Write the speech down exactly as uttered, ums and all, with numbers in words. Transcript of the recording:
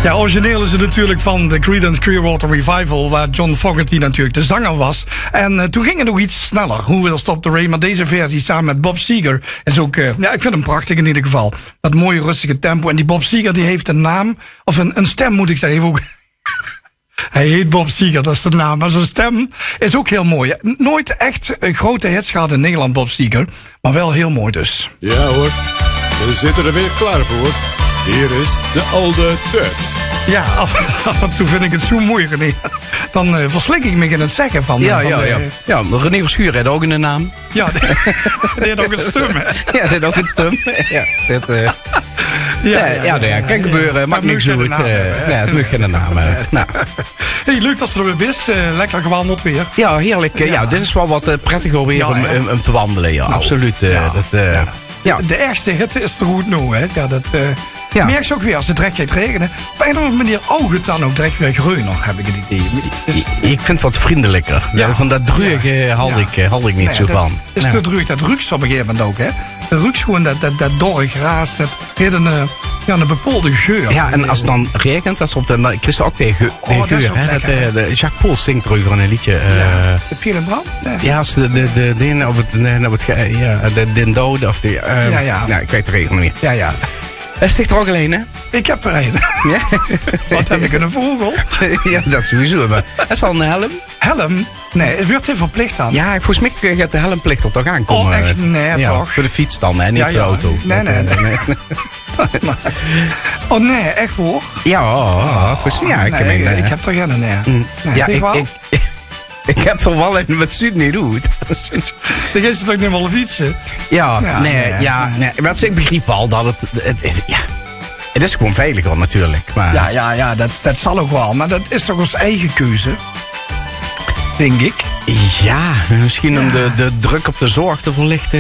Ja, origineel is het natuurlijk van de Creedence Clearwater Revival, waar John Fogerty natuurlijk de zanger was. En uh, toen ging het nog iets sneller, Who Will Stop the Rain. Maar deze versie samen met Bob Seger is ook, uh, ja, ik vind hem prachtig in ieder geval. Dat mooie rustige tempo. En die Bob Seger die heeft een naam, of een, een stem moet ik zeggen, ook. Hij heet Bob Seger, dat is de naam. Maar zijn stem is ook heel mooi. Nooit echt uh, grote hits gehad in Nederland, Bob Seger. Maar wel heel mooi dus. Ja hoor, we zitten er weer klaar voor. Hier is de oude Tut. Ja, af, af en toe vind ik het zo moeilijk, René. Dan uh, verslik ik me in het zeggen van... Ja, van ja, de, ja. Ja, René Verschuur had ook een naam. Ja, die, die had ook een stem, hè. Ja, die had ook een stem. Ja, dat... Uh... Ja, ja, ja, ja, ja, kan gebeuren, maakt niks uit. Uh, ja, het mag geen naam hebben. Nou. Hey, leuk dat ze er weer bent. Uh, lekker gewandeld weer. Ja, heerlijk. Uh, ja. ja, dit is wel wat uh, prettiger weer ja, om, om, om te wandelen. Ja, nou, absoluut. Uh, ja, dat, uh, ja. Ja. De ergste hitte is er goed nu, hè. Ja, dat uh, ja. merk je ook weer als het direct gaat regenen. Op een of andere manier oogt het dan ook direct weer groen nog, heb ik het idee. Dus, ik vind het wat vriendelijker. Ja. Ja, van dat drugge ja. had, ja. ik, had ik niet nee, zo dat van. Is ja. te druk. Dat ruikt op een gegeven moment ook, hè. Dat ruikt gewoon dat, dat, dat dorre gras. Dat heeft een, uh, ja, een bepaalde geur. Ja, en als het dan regent, dan op de, dan krijg je ook de geur. Oh, de geur hè. Dat, uh, de Jacques Pauls zingt er ook een liedje. Uh, ja. De Piel en Brand? Nee. Ja, als de, de, de, de ene op het, de, op het, ja, de, de dode of de... Uh, ja, ja. Nou, ik weet de regel niet. Ja, ja. Hij sticht er ook alleen, hè? Ik heb er een. Ja? Wat heb ik, een vogel? Ja, dat sowieso. Maar is dat een helm? Helm? Nee, het wordt heel verplicht aan. Ja, volgens mij gaat de helmplicht er toch aankomen. Oh, echt? Nee, ja, toch? voor de fiets dan, hè? Niet ja, voor de ja. auto. Nee, nee, nee. nee. Oh nee, echt hoor? Ja, oh, volgens mij. Ja, ik, nee, heb, ik, ik heb er geen, nee. Mm. nee ja, ik, ik, ik, ik heb er wel een wat Zuid niet doet. Dan is het ook niet wel een fietsen? Ja, ja, nee, nee, ja, nee. Maar ik begreep al dat het, het, het, het ja. Het is gewoon veiliger natuurlijk. Maar... Ja, ja, ja dat, dat zal ook wel. Maar dat is toch ons eigen keuze? Denk ik. Ja, misschien ja. om de, de druk op de zorg te verlichten.